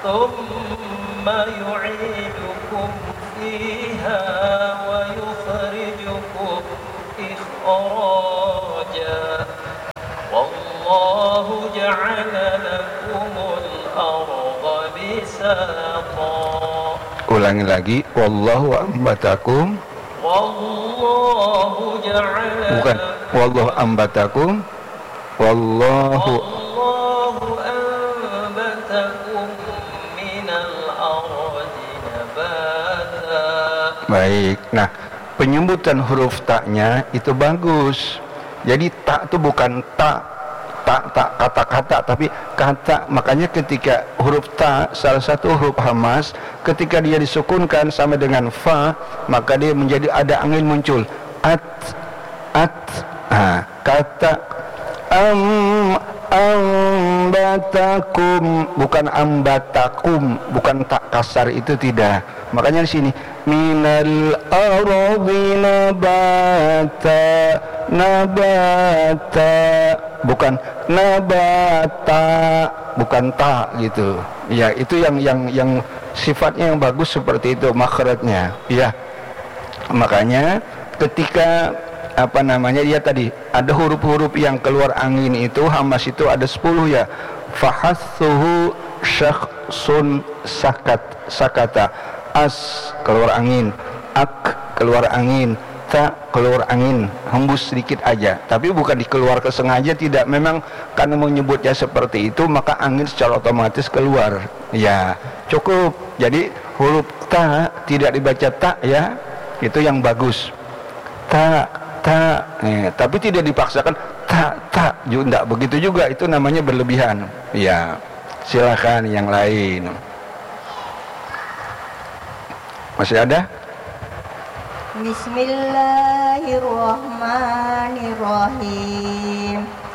ثم يعيدكم فيها ويخرجكم إخراجا والله جعل لكم الأرض بساطا. Ulangi lagi, wallahu ambatakum. Wallahu ja'ala. Bukan, wallahu ambatakum. Wallahu anbatakum minal ardi nabata. Baik. Nah, penyebutan huruf taknya itu bagus. Jadi tak itu bukan tak kata-kata, tapi kata. Makanya ketika huruf ta, salah satu huruf hamas, ketika dia disukunkan sama dengan fa, maka dia menjadi ada angin muncul. Kata ambatakum, bukan ambatakum, bukan tak kasar itu tidak. Makanya di sini minal ardi nabata, bukan nabata, bukan ta gitu. Ya, itu yang sifatnya yang bagus seperti itu makhrajnya. Ya. Makanya ketika dia tadi ada huruf-huruf yang keluar angin itu hamas itu ada 10 ya. Fahathuhu syakhsun sakata. As keluar angin, ak keluar angin, ta keluar angin, hembus sedikit aja. Tapi bukan dikeluarkan sengaja, tidak. Memang karena menyebutnya seperti itu maka angin secara otomatis keluar. Ya, cukup. Jadi huruf ta tidak dibaca ta ya. Itu yang bagus. Ta tapi tidak dipaksakan ta juga enggak begitu juga, itu namanya berlebihan. Ya, silakan yang lain. Masih ada? Bismillahirrahmanirrahim.